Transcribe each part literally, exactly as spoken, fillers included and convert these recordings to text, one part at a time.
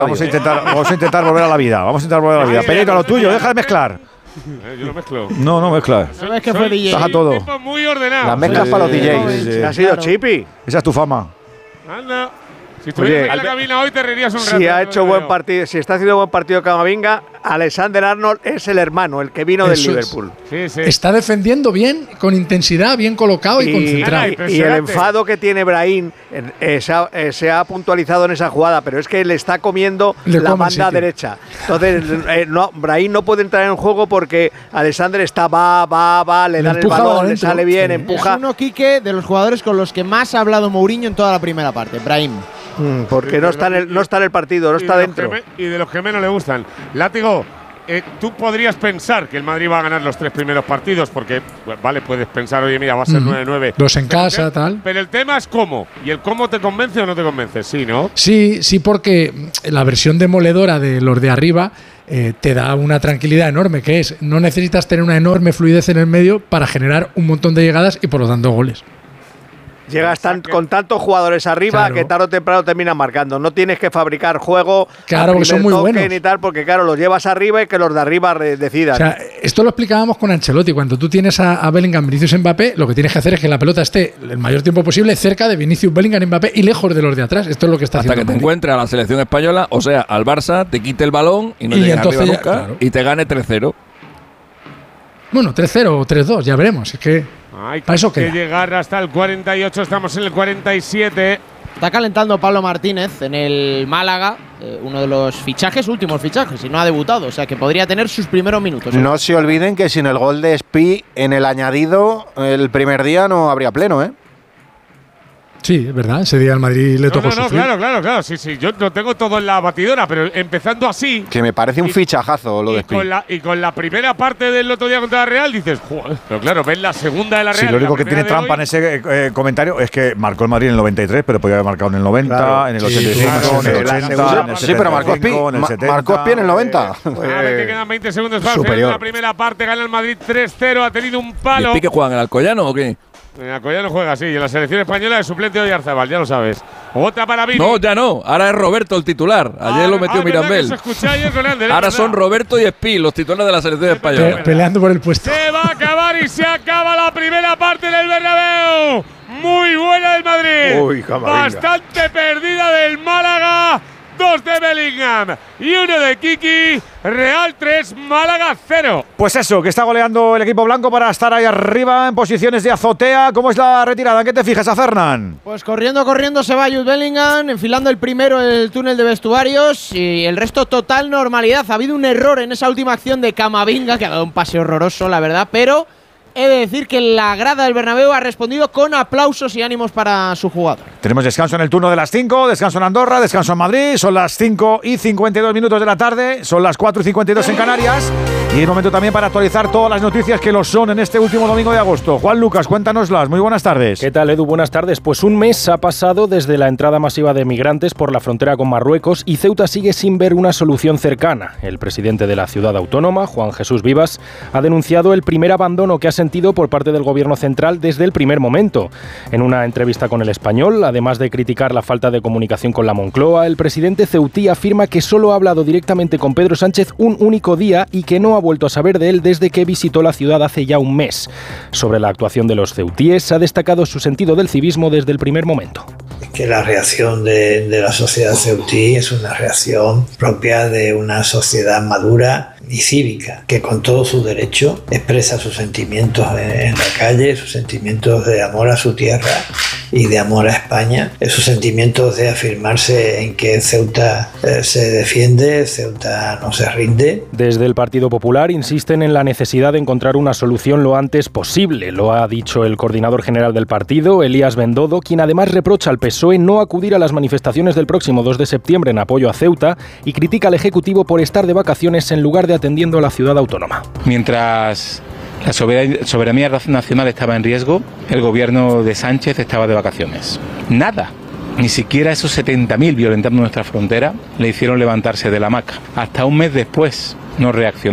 Vamos a intentar, vamos a intentar volver a la vida. Vamos a intentar volver a la vida. Perito, a lo tuyo, deja de mezclar. Eh, yo lo mezclo. No, no mezclas. ¿Sabes que fue D J? Baja todo. Tipo muy ordenado. Las mezclas Sí, para los sí, D Js. sí, sí. Ha sido Chipi. Esa es tu fama. Anda. Si estuvieras en la cabina hoy te reirías un rato. Si ha no hecho lo buen veo. partido, si está haciendo buen partido Camavinga, Alexander Arnold es el hermano, el que vino del Eso es. Liverpool. Sí, sí. Está defendiendo bien, con intensidad, bien colocado y, Y, concentrado. Ay, y- y el impresionante. enfado que tiene Brahim eh, eh, se, ha, eh, se ha puntualizado en esa jugada, pero es que le está comiendo Le la come el banda sitio. derecha. Entonces, eh, no, Brahim no puede entrar en juego porque Alexander está va, va, va, le Le dan el empuja balón, le adentro. sale bien, Sí. empuja. Es uno, Quique, de los jugadores con los que más ha hablado Mourinho en toda la primera parte, Brahim. Mm, porque no está, en el, no está en el partido, no Y está de los dentro. que me- y de los que menos le gustan. Látigo, eh, tú podrías pensar que el Madrid va a ganar los tres primeros partidos, porque, bueno, vale, puedes pensar, oye, mira, va a ser Ujú. nueve nueve. Los en Pero casa, el te- tal. Pero el tema es cómo. ¿Y el cómo te convence o no te convence? Sí, ¿no? Sí, sí, porque la versión demoledora de los de arriba eh, te da una tranquilidad enorme, que es, no necesitas tener una enorme fluidez en el medio para generar un montón de llegadas y por lo tanto goles. Llegas tan- con tantos jugadores arriba Claro. que tarde o temprano terminan marcando. No tienes que fabricar juego. Claro, al porque son primer muy toque buenos. ni tal, porque claro, los llevas arriba y que los de arriba re- decidan. O sea, esto lo explicábamos con Ancelotti. Cuando tú tienes a, a Bellingham, Vinicius, Mbappé, lo que tienes que hacer es que la pelota esté el mayor tiempo posible cerca de Vinicius, Bellingham, Mbappé y lejos de los de atrás. Esto es lo que está Hasta que haciendo te Madrid. encuentre a la selección española, o sea, al Barça, te quite el balón y no Y llegue entonces arriba ya- nunca claro. y te gane tres cero. Bueno, tres cero o tres dos, ya veremos. Es que Hay para eso que queda. llegar hasta el cuarenta y ocho, estamos en el cuarenta y siete. Está calentando Pablo Martínez en el Málaga, eh, uno de los fichajes, últimos fichajes, y no ha debutado, o sea que podría tener sus primeros minutos. No se olviden que sin el gol de Spi en el añadido, el primer día no habría pleno, ¿eh? Sí, es verdad. Ese día al Madrid le No, tocó no, no, sufrir. claro, claro, claro. Sí, sí, yo lo tengo todo en la batidora, pero empezando así. Que me parece un Y- fichajazo lo de Y Spi. con, la, y con la primera parte del otro día contra la Real dices, joder, pero claro, ves la segunda de la Real. Sí, lo y la único que primera tiene de trampa hoy. en ese eh, comentario es que marcó el Madrid en el noventa y tres, pero podía haber marcado en el noventa, Claro. en el Sí, ochenta y cinco, claro, en el sí, la ochenta, segunda- en el Sí, pero marcó Spi. setenta y cinco, en el Ma- setenta. marcó Spi en el noventa. A ver, que quedan veinte segundos para superior. el la primera parte. Gana el Madrid tres cero. Ha tenido un ¿Y palo. el pique juegan en el Alcoyano o qué? En Alcoyano juega así. Y en la selección española es suplente de Oyarzabal, ya lo sabes. Otra para Vini. No, ya no. Ahora es Roberto el titular. Ayer Ah, lo metió ah, ¿verdad que Mirambel. se escuchó ayer con Ander, es Ahora verdad? son Roberto y Spi, los titulares de la selección Pe- española. peleando por el puesto. Se va a acabar y se acaba la primera parte del Bernabéu. Muy buena del Madrid. Uy, Camavinga. Bastante perdida del Málaga. Dos de Bellingham y uno de Kiki. Real tres, Málaga cero. Pues eso, que está goleando el equipo blanco para estar ahí arriba en posiciones de azotea. ¿Cómo es la retirada? ¿En qué te fijas, a Fernán? Pues corriendo, corriendo se va Jude Bellingham, enfilando el primero el túnel de vestuarios y el resto total normalidad. Ha habido un error en esa última acción de Camavinga, que ha dado un pase horroroso, la verdad, pero he de decir que la grada del Bernabéu ha respondido con aplausos y ánimos para su jugador. Tenemos descanso en el turno de las cinco, descanso en Andorra, descanso en Madrid. Son las cinco y cincuenta y dos minutos de la tarde, son las cuatro y cincuenta y dos en Canarias. Y es momento también para actualizar todas las noticias que lo son en este último domingo de agosto. Juan Lucas, cuéntanoslas. Muy buenas tardes. ¿Qué tal, Edu? Buenas tardes. Pues un mes ha pasado desde la entrada masiva de migrantes por la frontera con Marruecos y Ceuta sigue sin ver una solución cercana. El presidente de la ciudad autónoma, Juan Jesús Vivas, ha denunciado el primer abandono que ha sentido por parte del gobierno central desde el primer momento. En una entrevista con El Español, además de criticar la falta de comunicación con la Moncloa, el presidente ceutí afirma que solo ha hablado directamente con Pedro Sánchez un único día y que no ha vuelto a saber de él desde que visitó la ciudad hace ya un mes. Sobre la actuación de los ceutíes, ha destacado su sentido del civismo desde el primer momento. Que la reacción de, de la sociedad ceutí es una reacción propia de una sociedad madura y cívica, que con todo su derecho expresa sus sentimientos en, en la calle, sus sentimientos de amor a su tierra y de amor a España, sus sentimientos de afirmarse en que Ceuta eh, se defiende, Ceuta no se rinde. Desde el Partido Popular insisten en la necesidad de encontrar una solución lo antes posible. Lo ha dicho el coordinador general del partido, Elías Bendodo, quien además reprocha al P S O E no acudir a las manifestaciones del próximo dos de septiembre en apoyo a Ceuta y critica al Ejecutivo por estar de vacaciones en lugar de atendiendo a la ciudad autónoma. Mientras la soberanía nacional estaba en riesgo, el gobierno de Sánchez estaba de vacaciones. Nada. Ni siquiera esos setenta mil violentando nuestra frontera le hicieron levantarse de la hamaca. Hasta un mes después no reaccionó.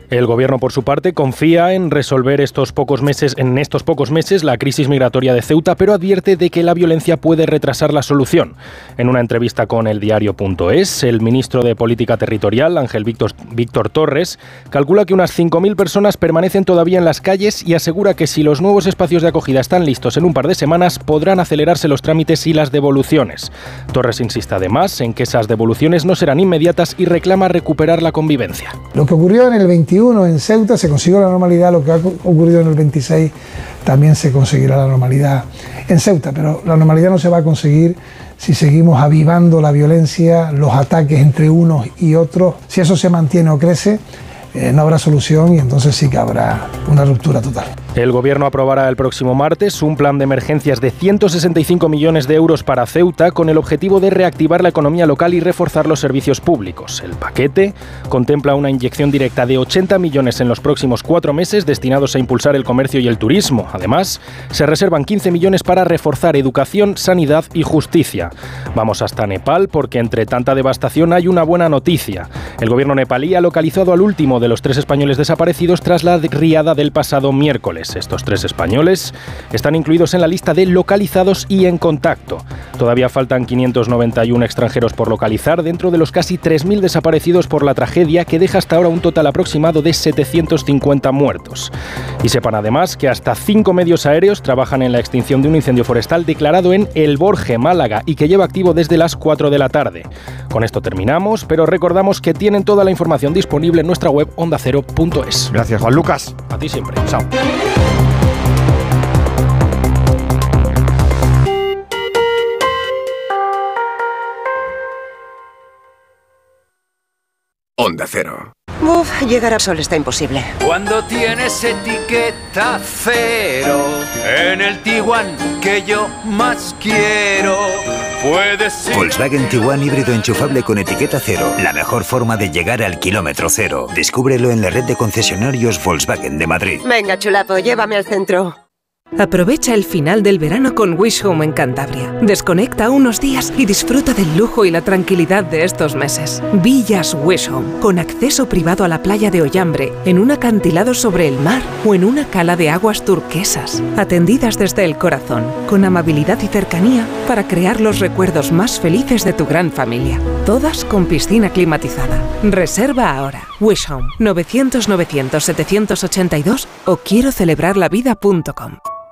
El gobierno, por su parte, confía en resolver estos pocos meses, en estos pocos meses la crisis migratoria de Ceuta, pero advierte de que la violencia puede retrasar la solución. En una entrevista con el diario punto es, el ministro de Política Territorial, Ángel Víctor, Víctor Torres, calcula que unas cinco mil personas permanecen todavía en las calles y asegura que si los nuevos espacios de acogida están listos en un par de semanas, podrán acelerarse los trámites y las devoluciones. Torres insiste además en que esas devoluciones no serán inmediatas y reclama recuperar la convivencia. Lo que ocurrió en el veintiuno en Ceuta se consiguió la normalidad, lo que ha ocurrido en el veintiséis también se conseguirá la normalidad en Ceuta, pero la normalidad no se va a conseguir si seguimos avivando la violencia, los ataques entre unos y otros. Si eso se mantiene o crece, eh, no habrá solución y entonces sí que habrá una ruptura total. El gobierno aprobará el próximo martes un plan de emergencias de ciento sesenta y cinco millones de euros para Ceuta con el objetivo de reactivar la economía local y reforzar los servicios públicos. El paquete contempla una inyección directa de ochenta millones en los próximos cuatro meses destinados a impulsar el comercio y el turismo. Además, se reservan quince millones para reforzar educación, sanidad y justicia. Vamos hasta Nepal porque entre tanta devastación hay una buena noticia. El gobierno nepalí ha localizado al último de los tres españoles desaparecidos tras la riada del pasado miércoles. Estos tres españoles están incluidos en la lista de localizados y en contacto. Todavía faltan quinientos noventa y uno extranjeros por localizar dentro de los casi tres mil desaparecidos por la tragedia, que deja hasta ahora un total aproximado de setecientos cincuenta muertos. Y sepan además que hasta cinco medios aéreos trabajan en la extinción de un incendio forestal declarado en El Borje, Málaga, y que lleva activo desde las cuatro de la tarde. Con esto terminamos, pero recordamos que tienen toda la información disponible en nuestra web onda cero punto es. Gracias, Juan Lucas. A ti siempre. Chao. Onda Cero. Uf, llegar a Sol está imposible. Cuando tienes etiqueta cero en el Tiguan que yo más quiero, puedes ir. Volkswagen Tiguan híbrido enchufable con etiqueta cero. La mejor forma de llegar al kilómetro cero. Descúbrelo en la red de concesionarios Volkswagen de Madrid. Venga, chulapo, llévame al centro. Aprovecha el final del verano con Wish Home en Cantabria. Desconecta unos días y disfruta del lujo y la tranquilidad de estos meses. Villas Wish Home, con acceso privado a la playa de Ollambre, en un acantilado sobre el mar o en una cala de aguas turquesas. Atendidas desde el corazón, con amabilidad y cercanía para crear los recuerdos más felices de tu gran familia. Todas con piscina climatizada. Reserva ahora. Wish Home, novecientos novecientos setecientos ochenta y dos o quiero celebrar la vida punto com.